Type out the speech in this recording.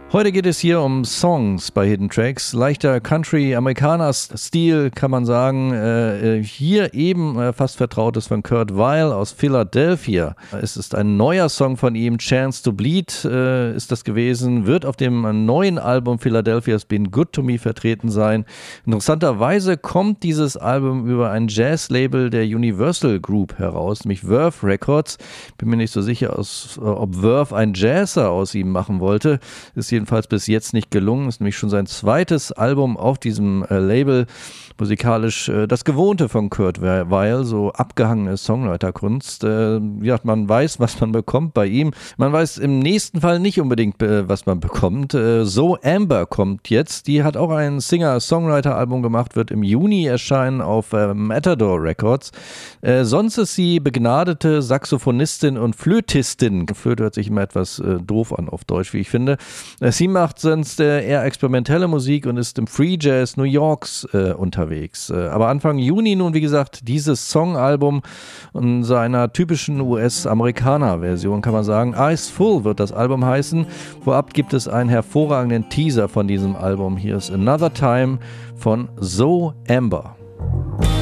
Heute geht es hier um Songs bei Hidden Tracks. Leichter Country-Amerikaner-Stil kann man sagen. Hier eben fast Vertrautes von Kurt Weill aus Philadelphia. Es ist ein neuer Song von ihm, Chance to Bleed ist das gewesen. Wird auf dem neuen Album Philadelphia's Been Good to Me vertreten sein. Interessanterweise kommt dieses Album über ein Jazz-Label der Universal Group heraus, nämlich Verve Records. Bin mir nicht so sicher, ob Verve ein Jazzer aus ihm machen wollte. Ist jedenfalls bis jetzt nicht gelungen. Ist nämlich schon sein zweites Album auf diesem Label. Musikalisch das Gewohnte von Kurt Weill, so abgehangene Songwriterkunst. Man weiß, was man bekommt bei ihm. Man weiß im nächsten Fall nicht unbedingt, was man bekommt. So Amber kommt jetzt. Die hat auch ein Singer-Songwriter-Album gemacht, wird im Juni erscheinen auf Matador Records. Sonst ist sie begnadete Saxophonistin und Flötistin. Flöte hört sich immer etwas doof an auf Deutsch, wie ich finde. Sie macht sonst eher experimentelle Musik und ist im Free Jazz New Yorks unterwegs. Aber Anfang Juni nun, wie gesagt, dieses Songalbum in seiner typischen US-Amerikaner-Version, kann man sagen. Eyes Full wird das Album heißen. Vorab gibt es einen hervorragenden Teaser von diesem Album. Hier ist Another Time von So Amber.